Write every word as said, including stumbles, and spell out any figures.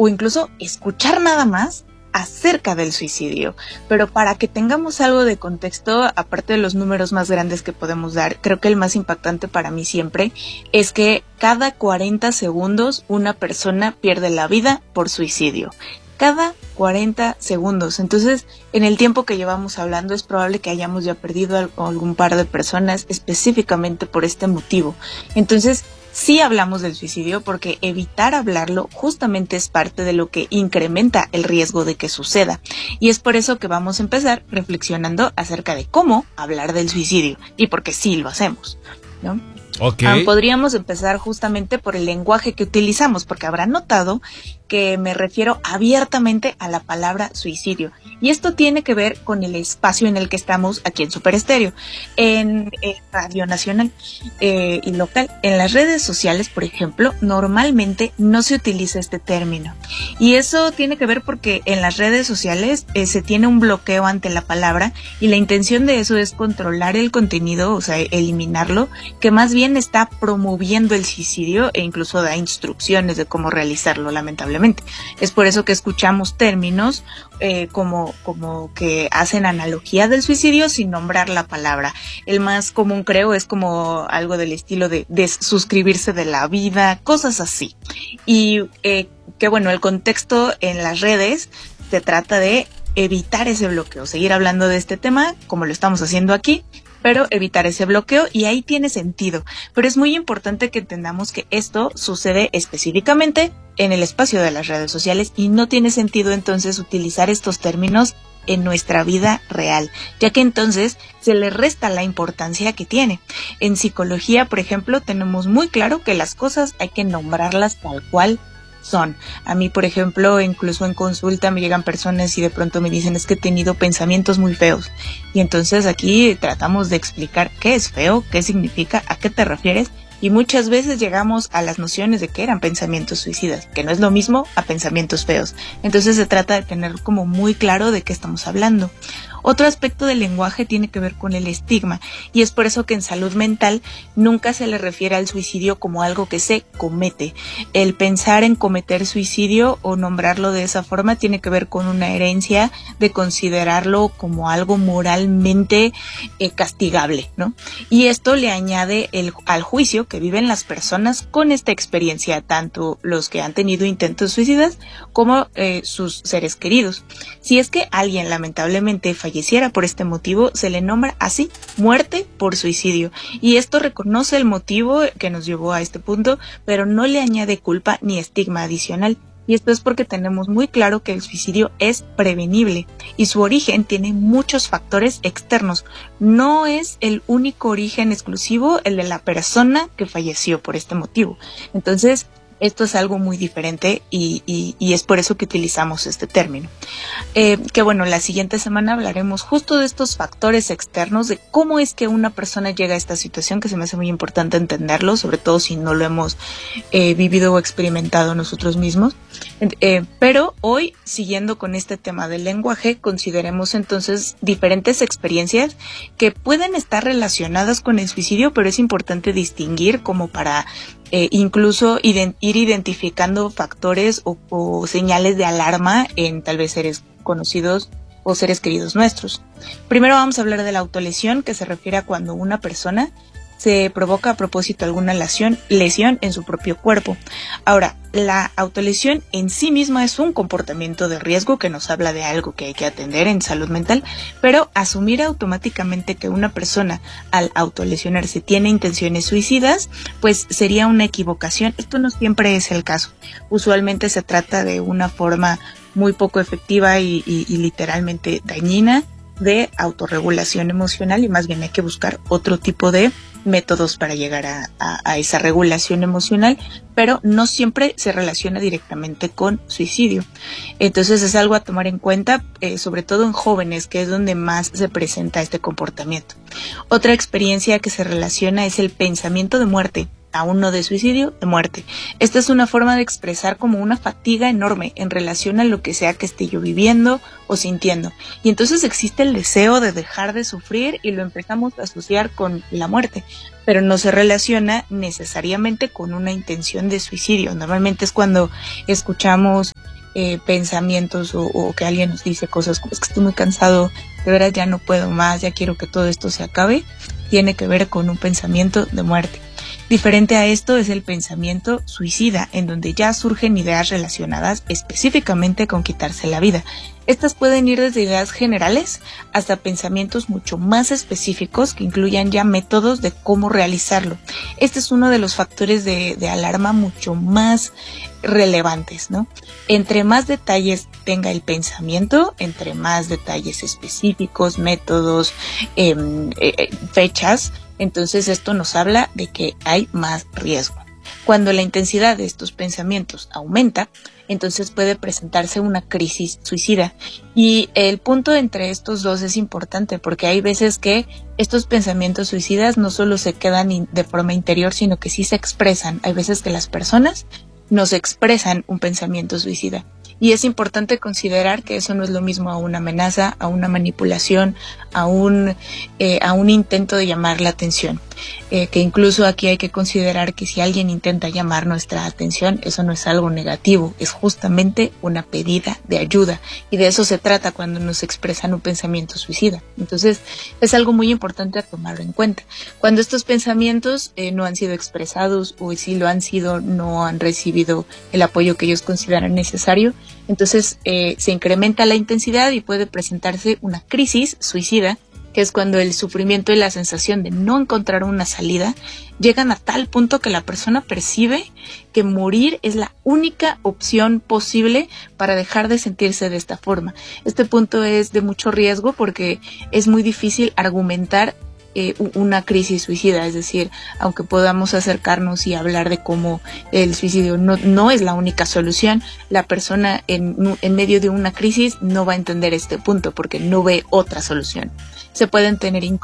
o incluso escuchar nada más acerca del suicidio. Pero para que tengamos algo de contexto, aparte de los números más grandes que podemos dar, creo que el más impactante para mí siempre es que cada cuarenta segundos una persona pierde la vida por suicidio. Cada cuarenta segundos. Entonces, en el tiempo que llevamos hablando, es probable que hayamos ya perdido algún par de personas específicamente por este motivo. Entonces, sí hablamos del suicidio porque evitar hablarlo justamente es parte de lo que incrementa el riesgo de que suceda. Y es por eso que vamos a empezar reflexionando acerca de cómo hablar del suicidio y porque sí lo hacemos, ¿no? Okay. Um, podríamos empezar justamente por el lenguaje que utilizamos, porque habrán notado que me refiero abiertamente a la palabra suicidio. Y esto tiene que ver con el espacio en el que estamos aquí en Super Estéreo, en eh, Radio Nacional eh, y local. En las redes sociales, por ejemplo, normalmente no se utiliza este término. Y eso tiene que ver porque en las redes sociales eh, se tiene un bloqueo ante la palabra y la intención de eso es controlar el contenido, o sea, eliminarlo, que más bien está promoviendo el suicidio e incluso da instrucciones de cómo realizarlo, lamentablemente. Es por eso que escuchamos términos eh, como, como que hacen analogía del suicidio sin nombrar la palabra. El más común, creo, es como algo del estilo de desuscribirse de la vida, cosas así. Y eh, que bueno, el contexto en las redes se trata de evitar ese bloqueo, seguir hablando de este tema como lo estamos haciendo aquí, pero evitar ese bloqueo, y ahí tiene sentido. Pero es muy importante que entendamos que esto sucede específicamente en el espacio de las redes sociales y no tiene sentido entonces utilizar estos términos en nuestra vida real, ya que entonces se le resta la importancia que tiene. En psicología, por ejemplo, tenemos muy claro que las cosas hay que nombrarlas tal cual son. A mí, por ejemplo, incluso en consulta me llegan personas y de pronto me dicen es que he tenido pensamientos muy feos. Y entonces aquí tratamos de explicar qué es feo, qué significa, a qué te refieres. Y muchas veces llegamos a las nociones de que eran pensamientos suicidas, que no es lo mismo a pensamientos feos. Entonces se trata de tener como muy claro de qué estamos hablando. Otro aspecto del lenguaje tiene que ver con el estigma, y es por eso que en salud mental nunca se le refiere al suicidio como algo que se comete. El pensar en cometer suicidio o nombrarlo de esa forma tiene que ver con una herencia de considerarlo como algo moralmente eh, castigable, ¿no? Y esto le añade el, al juicio que viven las personas con esta experiencia, tanto los que han tenido intentos suicidas como eh, sus seres queridos. Si es que alguien lamentablemente falleciera por este motivo, se le nombra así, muerte por suicidio. Y esto reconoce el motivo que nos llevó a este punto, pero no le añade culpa ni estigma adicional. Y esto es porque tenemos muy claro que el suicidio es prevenible y su origen tiene muchos factores externos. No es el único origen exclusivo el de la persona que falleció por este motivo. Entonces, esto es algo muy diferente y, y, y es por eso que utilizamos este término. Eh, que bueno, la siguiente semana hablaremos justo de estos factores externos, de cómo es que una persona llega a esta situación, que se me hace muy importante entenderlo, sobre todo si no lo hemos eh, vivido o experimentado nosotros mismos. Eh, pero hoy, siguiendo con este tema del lenguaje, consideremos entonces diferentes experiencias que pueden estar relacionadas con el suicidio, pero es importante distinguir como para Eh, incluso ident- ir identificando factores o, o señales de alarma en tal vez seres conocidos o seres queridos nuestros. Primero vamos a hablar de la autolesión, que se refiere a cuando una persona se provoca a propósito alguna lesión, lesión en su propio cuerpo. Ahora, la autolesión en sí misma es un comportamiento de riesgo que nos habla de algo que hay que atender en salud mental, pero asumir automáticamente que una persona al autolesionarse tiene intenciones suicidas, pues sería una equivocación. Esto no siempre es el caso. Usualmente se trata de una forma muy poco efectiva y, y, y literalmente dañina de autorregulación emocional, y más bien hay que buscar otro tipo de métodos para llegar a, a, a esa regulación emocional, pero no siempre se relaciona directamente con suicidio. Entonces es algo a tomar en cuenta, eh, sobre todo en jóvenes, que es donde más se presenta este comportamiento. Otra experiencia que se relaciona es el pensamiento de muerte, aún no de suicidio, de muerte. Esta es una forma de expresar como una fatiga enorme en relación a lo que sea que esté yo viviendo o sintiendo. Y entonces existe el deseo de dejar de sufrir y lo empezamos a asociar con la muerte, pero no se relaciona necesariamente con una intención de suicidio. Normalmente es cuando escuchamos eh, pensamientos o, o que alguien nos dice cosas como es que estoy muy cansado, de veras ya no puedo más, ya quiero que todo esto se acabe, tiene que ver con un pensamiento de muerte. Diferente a esto es el pensamiento suicida, en donde ya surgen ideas relacionadas específicamente con quitarse la vida. Estas pueden ir desde ideas generales hasta pensamientos mucho más específicos que incluyan ya métodos de cómo realizarlo. Este es uno de los factores de, de alarma mucho más relevantes, ¿no? Entre más detalles tenga el pensamiento, entre más detalles específicos, métodos, eh, eh, fechas, entonces esto nos habla de que hay más riesgo. Cuando la intensidad de estos pensamientos aumenta, entonces puede presentarse una crisis suicida. Y el punto entre estos dos es importante porque hay veces que estos pensamientos suicidas no solo se quedan de forma interior, sino que sí se expresan. Hay veces que las personas nos expresan un pensamiento suicida. Y es importante considerar que eso no es lo mismo a una amenaza, a una manipulación, a un, eh, a un intento de llamar la atención. Eh, que incluso aquí hay que considerar que si alguien intenta llamar nuestra atención, eso no es algo negativo, es justamente una pedida de ayuda. Y de eso se trata cuando nos expresan un pensamiento suicida. Entonces, es algo muy importante a tomarlo en cuenta. Cuando estos pensamientos eh, no han sido expresados o si lo han sido, no han recibido el apoyo que ellos consideran necesario, entonces eh, se incrementa la intensidad y puede presentarse una crisis suicida, que es cuando el sufrimiento y la sensación de no encontrar una salida llegan a tal punto que la persona percibe que morir es la única opción posible para dejar de sentirse de esta forma. Este punto es de mucho riesgo porque es muy difícil argumentar Eh, una crisis suicida, es decir, aunque podamos acercarnos y hablar de cómo el suicidio no, no es la única solución, la persona en, en medio de una crisis no va a entender este punto porque no ve otra solución. Se pueden tener